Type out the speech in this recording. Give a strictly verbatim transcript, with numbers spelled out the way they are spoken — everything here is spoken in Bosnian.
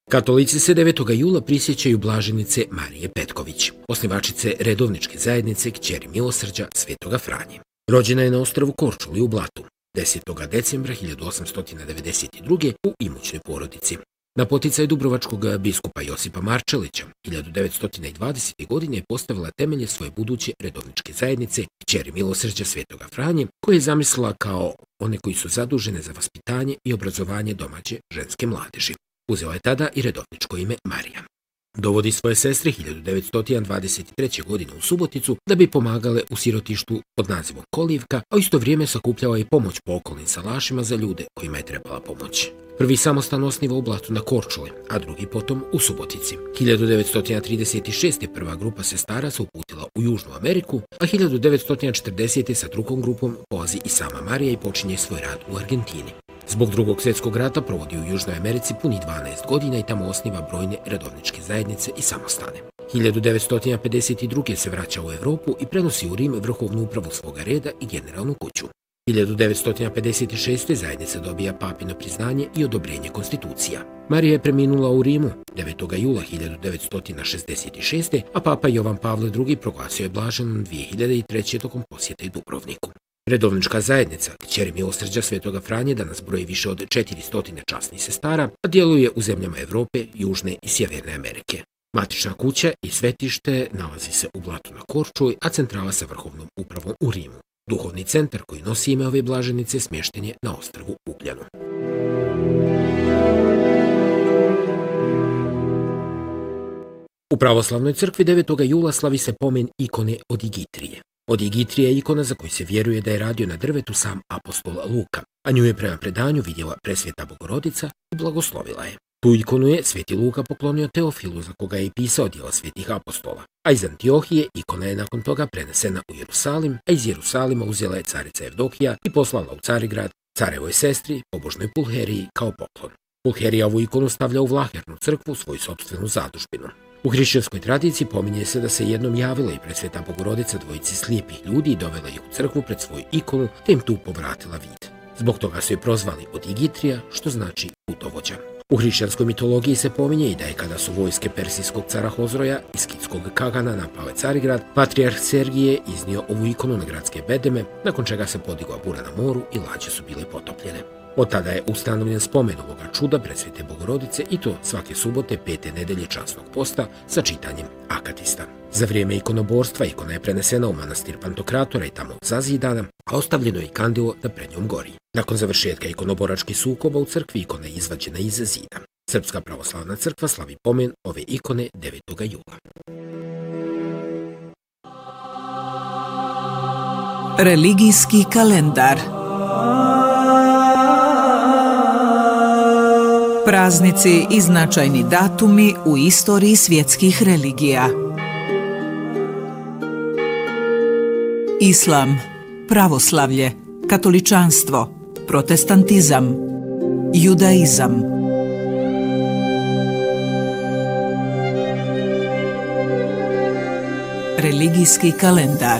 Katolici se devetog jula prisjećaju blaženice Marije Petković, osnivačice redovničke zajednice kćeri milosrđa Svetoga Franje. Rođena je na ostrvu Korčuli u Blatu, desetog decembra hiljadu osamsto devedeset druge. u imućnoj porodici. Na poticaj dubrovačkog biskupa Josipa Marčelića, hiljadu devetsto dvadesete. godine je postavila temelje svoje buduće redovničke zajednice kćeri milosrđa Svetoga Franje, koje je zamislila kao one koji su zadužene za vaspitanje i obrazovanje domaće ženske mladeži. Uzela je tada i redovničko ime Marija. Dovodi svoje sestre hiljadu devetsto dvadeset treće. godine u Suboticu da bi pomagale u sirotištu pod nazivom Kolivka, a u isto vrijeme sakupljala i pomoć po okolnim salašima za ljude kojima je trebala pomoć. Prvi samostan osniva u Blatu na Korčuli, a drugi potom u Subotici. hiljadu devetsto trideset šeste. prva grupa sestara se uputila u Južnu Ameriku, a hiljadu devetsto četrdesete. sa drugom grupom polazi i sama Marija i počinje svoj rad u Argentini. Zbog drugog svjetskog rata provodi u Južnoj Americi puni dvanaest godina i tamo osniva brojne redovničke zajednice i samostane. hiljadu devetsto pedeset druge. se vraća u Evropu i prenosi u Rim vrhovnu upravu svoga reda i generalnu kuću. hiljadu devetsto pedeset šeste. zajednica dobija papino priznanje i odobrenje konstitucija. Marija je preminula u Rimu devetog jula hiljadu devetsto šezdeset šeste. a papa Jovan Pavle drugi. proglasio je blaženom dvije hiljade treće. tokom posjete Dubrovniku. Redovnička zajednica kćeri milosrđa Svetoga Franje danas broji više od četiristo časnih sestara, a djeluje u zemljama Evrope, Južne i Sjeverne Amerike. Matična kuća i svetište nalazi se u Blatu na Korčuli, a centrala sa vrhovnom upravom u Rimu. Duhovni centar koji nosi ime ove blaženice smješten je na ostrvu Ugljanu. U pravoslavnoj crkvi devetog jula slavi se pomen ikone od Igitrije. Od Igitrije je ikona za koju se vjeruje da je radio na drvetu sam apostol Luka, a nju je prema predanju vidjela presveta Bogorodica i blagoslovila je. Tu ikonu je sveti Luka poklonio Teofilu, za koga je i pisao djela svetih apostola, a iz Antiohije ikona je nakon toga prenesena u Jerusalim, a iz Jerusalima uzela je carica Evdokija i poslala u Carigrad carevoj sestri, pobožnoj Pulheriji, kao poklon. Pulherija ovu ikonu stavlja u Vlahernu crkvu, svoju sopstvenu zadužbinu. U hrišćanskoj tradiciji pominje se da se jednom javila i presveta Bogorodica dvojici slijepih ljudi i dovela ih u crkvu pred svoju ikonu, te im tu povratila vid. Zbog toga su je prozvali od Igitrija, što znači putovođa. U hrišćanskoj mitologiji se pominje i da je kada su vojske persijskog cara Hozroja i skitskog Kagana napale Carigrad, patrijarh Sergije iznio ovu ikonu na gradske bedeme, nakon čega se podigla bura na moru i lađe su bile potopljene. Od tada je ustanovljen spomen ovoga čuda presvete Bogorodice i to svake subote pete nedelje časnog posta sa čitanjem akatista. Za vrijeme ikonoborstva ikona je prenesena u manastir Pantokratora i tamo zazidana, a ostavljeno je i kandilo da pred njom gori. Nakon završetka ikonoboračkih sukoba u crkvi ikona je izvađena iz zida. Srpska pravoslavna crkva slavi pomen ove ikone devetog jula. Religijski kalendar. Praznici i značajni datumi u istoriji svjetskih religija. Islam, pravoslavlje, katoličanstvo, protestantizam, judaizam. Religijski kalendar.